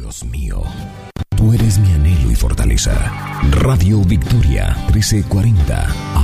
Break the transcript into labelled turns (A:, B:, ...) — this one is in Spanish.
A: Dios mío, tú eres mi anhelo y fortaleza. Radio Victoria 1340